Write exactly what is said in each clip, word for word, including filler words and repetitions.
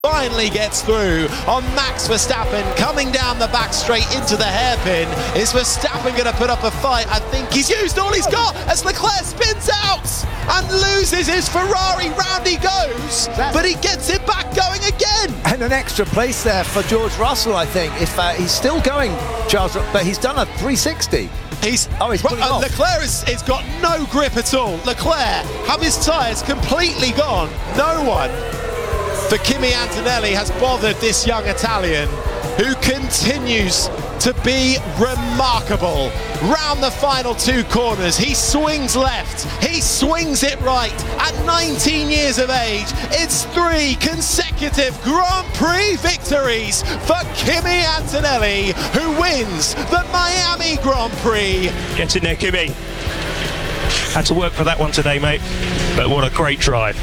Finally gets through on Max Verstappen, coming down the back straight into the hairpin. Is Verstappen going to put up a fight? I think he's used all he's got as Leclerc spins out and loses his Ferrari. Round he goes, but he gets it back going again. And an extra place there for George Russell, I think. If uh, he's still going, Charles, but he's done a three sixty. He's, oh, he's pulling uh, off. Leclerc has, has got no grip at all. Leclerc have his tyres completely gone. No one for Kimi Antonelli has bothered this young Italian, who continues to be remarkable. Round the final two corners, he swings left, he swings it right. At nineteen years of age, it's three consecutive Grand Prix victories for Kimi Antonelli, who wins the Miami Grand Prix. Get in there, Kimi. Had to work for that one today, mate, but what a great drive.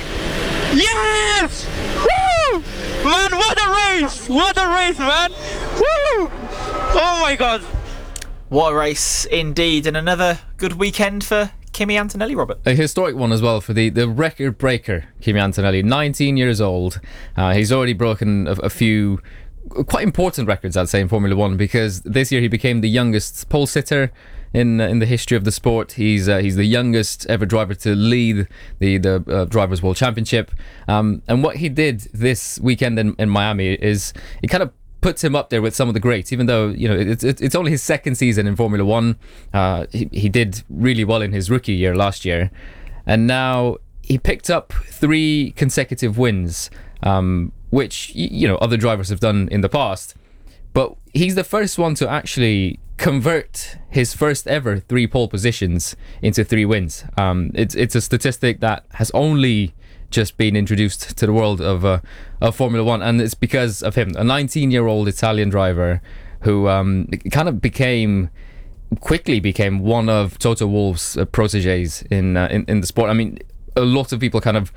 Yes! Woo! Man, what a race! What a race, man! Woo! Oh my god! What a race indeed, and another good weekend for Kimi Antonelli, Robert. A historic one as well for the, the record breaker, Kimi Antonelli, nineteen years old. Uh, he's already broken a, a few quite important records, I'd say, in Formula One, because this year he became the youngest pole sitter in in the history of the sport. He's uh, he's the youngest ever driver to lead the the uh, Drivers' World Championship. Um, and what he did this weekend in, in Miami is it kind of puts him up there with some of the greats, even though, you know, it's it's only his second season in Formula One. Uh, he, he did really well in his rookie year last year, and now he picked up three consecutive wins, um, which, you know, other drivers have done in the past. But he's the first one to actually convert his first ever three pole positions into three wins. Um, it's it's a statistic that has only just been introduced to the world of uh, of Formula One, and it's because of him, a nineteen-year-old Italian driver who um, kind of became quickly became one of Toto Wolff's uh, proteges in, uh, in in the sport. I mean, a lot of people kind of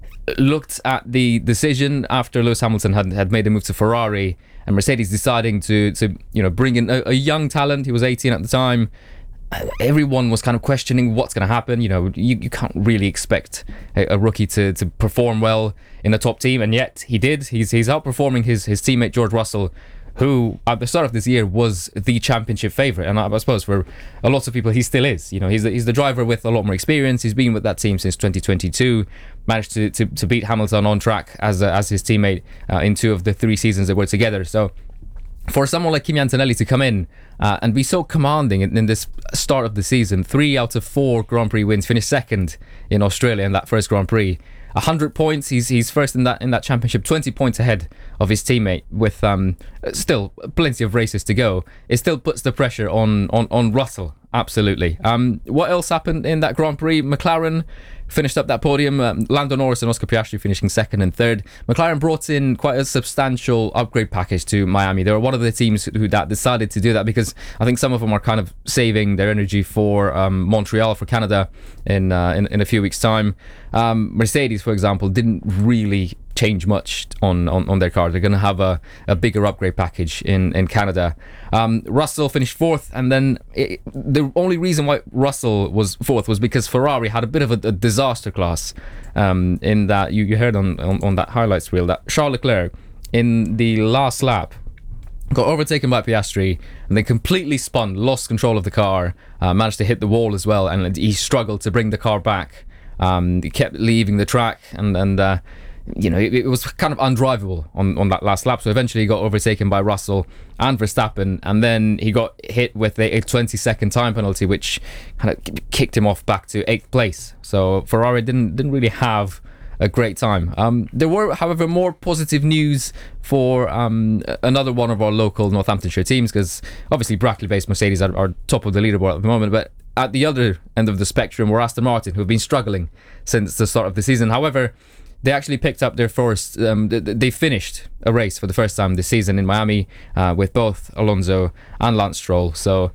looked at the decision after Lewis Hamilton had had made a move to Ferrari, and Mercedes deciding to to you know bring in a, a young talent. He was eighteen at the time. Everyone was kind of questioning what's going to happen. You know, you, you can't really expect a, a rookie to, to perform well in a top team, and yet he did. He's he's outperforming his his teammate George Russell, who at the start of this year was the championship favourite, and I, I suppose for a lot of people he still is. You know, he's the, he's the driver with a lot more experience. He's been with that team since twenty twenty-two. Managed to, to, to beat Hamilton on track as uh, as his teammate uh, in two of the three seasons they were together. So for someone like Kimi Antonelli to come in uh, and be so commanding in, in this start of the season, three out of four Grand Prix wins, finished second in Australia in that first Grand Prix. one hundred points, he's he's first in that in that championship, twenty points ahead of his teammate, with um, still plenty of races to go. It still puts the pressure on on, on Russell, absolutely. Um, what else happened in that Grand Prix? McLaren finished up that podium. um, Lando Norris and Oscar Piastri finishing second and third. McLaren brought in quite a substantial upgrade package to Miami. They were one of the teams who that decided to do that, because I think some of them are kind of saving their energy for um, Montreal, for Canada in, uh, in in a few weeks' time. Um, Mercedes, for example, didn't really change much on, on, on their car. They're going to have a, a bigger upgrade package in, in Canada. Um, Russell finished fourth, and then it, the only reason why Russell was fourth was because Ferrari had a bit of a, a disaster class, um, in that you, you heard on, on, on that highlights reel that Charles Leclerc in the last lap got overtaken by Piastri and then completely spun, lost control of the car, uh, managed to hit the wall as well, and he struggled to bring the car back. Um, he kept leaving the track, and, and uh, you know, it, it was kind of undrivable on, on that last lap. So eventually he got overtaken by Russell and Verstappen, and then he got hit with a, a twenty second time penalty, which kind of kicked him off back to eighth place. So Ferrari didn't didn't really have a great time. Um, there were, however, more positive news for um, another one of our local Northamptonshire teams, because obviously Brackley-based Mercedes are, are top of the leaderboard at the moment, but at the other end of the spectrum were Aston Martin, who have been struggling since the start of the season. However, they actually picked up their first, um, they finished a race for the first time this season in Miami uh, with both Alonso and Lance Stroll. So